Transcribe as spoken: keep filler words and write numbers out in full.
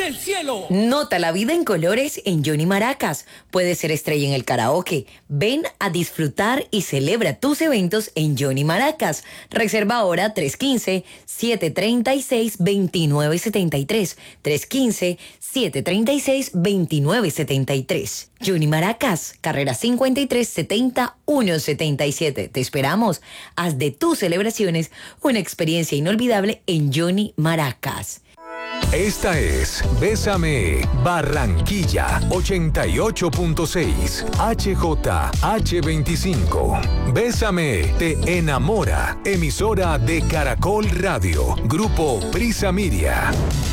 del cielo. Nota la vida en colores en Johnny Maracas. Puedes ser estrella en el karaoke. Ven a disfrutar y celebra tus eventos en Johnny Maracas. Reserva ahora tres uno cinco, siete tres seis, dos nueve siete tres. tres uno cinco, siete tres seis, dos nueve siete tres. Johnny Maracas, carrera cincuenta y tres setenta, ciento setenta y siete. Te esperamos. Haz de tus celebraciones una experiencia inolvidable en Johnny Maracas. Esta es Bésame Barranquilla ochenta y ocho punto seis H J H veinticinco. Bésame te enamora. Emisora de Caracol Radio. Grupo Prisa Media.